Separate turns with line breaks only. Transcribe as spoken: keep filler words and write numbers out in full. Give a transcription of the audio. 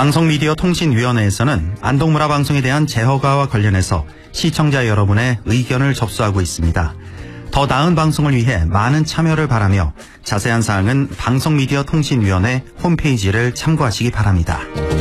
방송미디어통신위원회에서는 안동문화방송에 대한 재허가와 관련해서 시청자 여러분의 의견을 접수하고 있습니다. 더 나은 방송을 위해 많은 참여를 바라며 자세한 사항은 방송미디어통신위원회 홈페이지를 참고하시기 바랍니다.